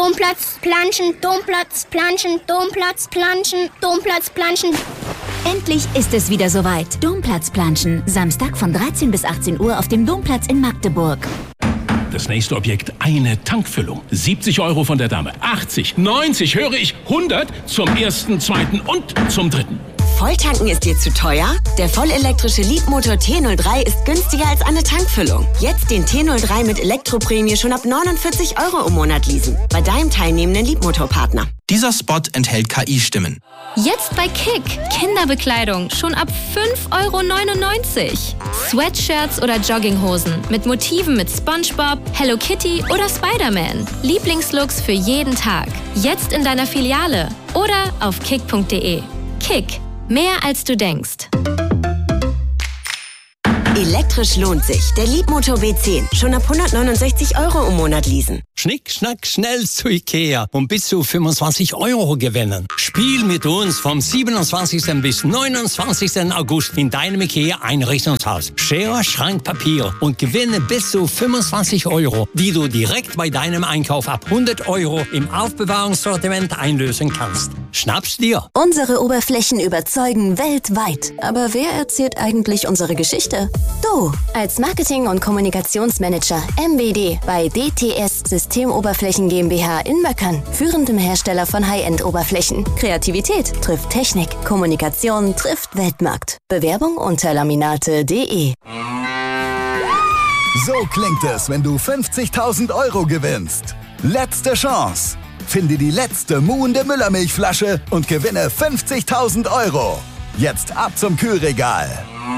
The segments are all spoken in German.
Domplatz, planschen, Domplatz, planschen, Domplatz, planschen, Domplatz, planschen. Endlich ist es wieder soweit. Domplatz-Planschen. Samstag von 13 bis 18 Uhr auf dem Domplatz in Magdeburg. Das nächste Objekt, eine Tankfüllung. 70 Euro von der Dame. 80, 90, höre ich, 100 zum ersten, zweiten und zum dritten. Volltanken ist dir zu teuer? Der vollelektrische Leapmotor T03 ist günstiger als eine Tankfüllung. Jetzt den T03 mit Elektroprämie schon ab 49 Euro im Monat leasen. Bei deinem teilnehmenden Leapmotor-Partner. Dieser Spot enthält KI-Stimmen. Jetzt bei Kick. Kinderbekleidung schon ab 5,99 Euro. Sweatshirts oder Jogginghosen mit Motiven mit SpongeBob, Hello Kitty oder Spider-Man. Lieblingslooks für jeden Tag. Jetzt in deiner Filiale oder auf kick.de. Kick. Mehr als du denkst. Elektrisch lohnt sich. Der Leapmotor B10. Schon ab 169 Euro im Monat leasen. Schnick, schnack, schnell zu Ikea und bis zu 25 Euro gewinnen. Spiel mit uns vom 27. bis 29. August in deinem Ikea-Einrichtungshaus. Schere, Schrank, Papier und gewinne bis zu 25 Euro, die du direkt bei deinem Einkauf ab 100 Euro im Aufbewahrungssortiment einlösen kannst. Schnapp's dir! Unsere Oberflächen überzeugen weltweit. Aber wer erzählt eigentlich unsere Geschichte? Du, als Marketing- und Kommunikationsmanager MBD bei DTS Systemoberflächen GmbH in Möckern, führendem Hersteller von High-End-Oberflächen. Kreativität trifft Technik, Kommunikation trifft Weltmarkt. Bewerbung unter laminate.de. So klingt es, wenn du 50.000 Euro gewinnst. Letzte Chance. Finde die letzte muhende Müllermilchflasche und gewinne 50.000 Euro. Jetzt ab zum Kühlregal.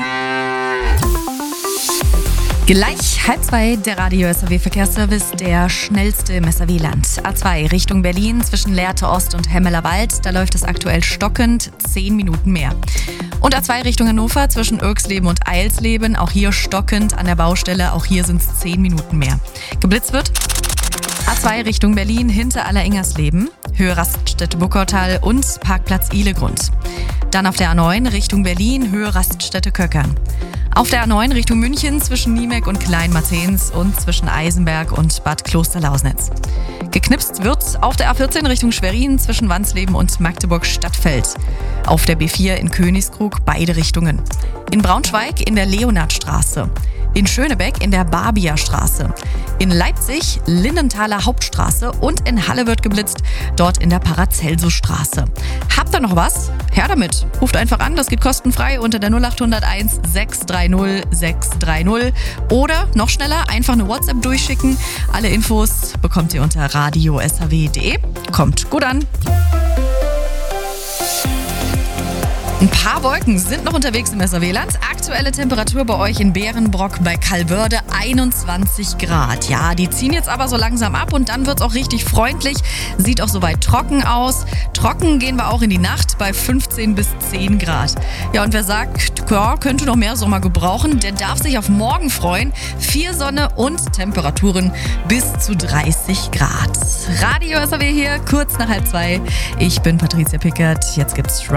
Gleich 1:30, der Radio-SAW-Verkehrsservice, der schnellste im SAW-Land. A2 Richtung Berlin zwischen Lehrte Ost und Hemmeler Wald, da läuft es aktuell stockend, 10 Minuten mehr. Und A2 Richtung Hannover zwischen Irksleben und Eilsleben, auch hier stockend an der Baustelle, auch hier sind es 10 Minuten mehr. Geblitzt wird A2 Richtung Berlin hinter Alleringers-Leben, Höhe Raststätte-Buckertal und Parkplatz Ihlegrund. Dann auf der A9 Richtung Berlin, Höhe Raststätte-Köckern. Auf der A9 Richtung München zwischen Niemek und Kleinmarzens und zwischen Eisenberg und Bad Klosterlausnitz. Geknipst wird auf der A14 Richtung Schwerin zwischen Wansleben und Magdeburg-Stadtfeld. Auf der B4 in Königskrug beide Richtungen. In Braunschweig in der Leonardstraße. In Schönebeck in der Barbierstraße. In Leipzig Lindenthaler Hauptstraße und in Halle wird geblitzt, dort in der Paracelsus-Straße. Habt ihr noch was? Her damit. Ruft einfach an, das geht kostenfrei unter der 0801 630 630 oder noch schneller einfach eine WhatsApp durchschicken. Alle Infos bekommt ihr unter radio.saw.de. Kommt gut an. Ein paar Wolken sind noch unterwegs im SAW-Land. Aktuelle Temperatur bei euch in Bärenbrock bei Calvörde 21 Grad. Ja, die ziehen jetzt aber so langsam ab und dann wird es auch richtig freundlich. Sieht auch soweit trocken aus. Trocken gehen wir auch in die Nacht bei 15 bis 10 Grad. Ja, und wer sagt, ja, könnte noch mehr Sommer gebrauchen, der darf sich auf morgen freuen. 4 Sonne und Temperaturen bis zu 30 Grad. Radio SAW hier, kurz nach 1:30. Ich bin Patricia Pickert. Jetzt gibt's